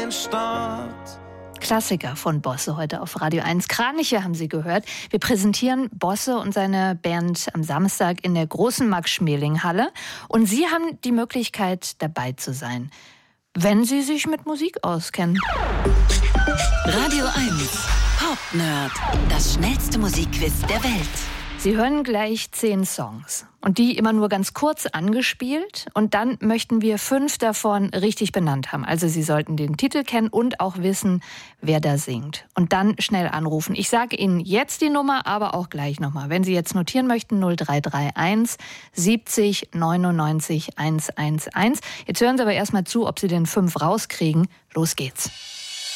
den Start. Klassiker von Bosse heute auf Radio 1. Kraniche haben Sie gehört. Wir präsentieren Bosse und seine Band am Samstag in der großen Max-Schmeling-Halle. Und Sie haben die Möglichkeit, dabei zu sein, wenn Sie sich mit Musik auskennen. Radio 1 Pop-Nerd. Das schnellste Musikquiz der Welt. Sie hören gleich 10 Songs und die immer nur ganz kurz angespielt und dann möchten wir 5 davon richtig benannt haben. Also Sie sollten den Titel kennen und auch wissen, wer da singt. Und dann schnell anrufen. Ich sage Ihnen jetzt die Nummer, aber auch gleich nochmal. Wenn Sie jetzt notieren möchten, 0331 70 99 111. Jetzt hören Sie aber erstmal zu, ob Sie den 5 rauskriegen. Los geht's.